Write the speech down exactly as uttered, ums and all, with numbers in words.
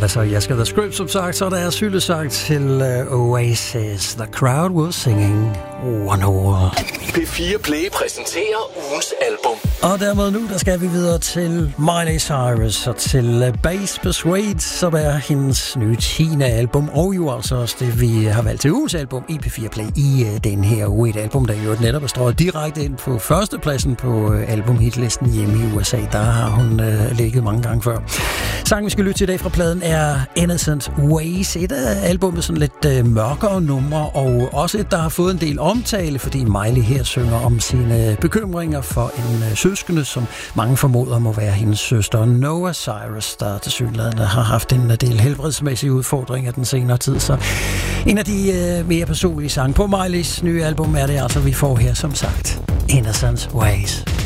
det så Jasker The Script, som sagt, så der er hyldesang til uh, Oasis. The crowd was singing Wonderwall. P fire Play præsenterer ugens album. Og dermed nu, der skal vi videre til Miley Cyrus og til uh, Bass Persuade, som er hendes nye tiende album, og jo altså også det, vi har valgt til ugens album i P fire Play i uh, den her uge. Et album, der jo netop er strøget direkte ind på førstepladsen på uh, albumhitlisten hjemme i U S A. Der har hun uh, ligget mange gange før. Sangen, vi skal lytte til i dag fra pladen, er Innocent Ways. Et af albumet sådan lidt øh, mørkere numre, og også et, der har fået en del omtale, fordi Miley her synger om sine bekymringer for en øh, søskende, som mange formoder må være hendes søster Noah Cyrus, der tilsyneladende har haft en del helbredsmæssige udfordringer den senere tid. Så en af de øh, mere personlige sange på Miley's nye album er det altså, vi får her som sagt Innocent Ways.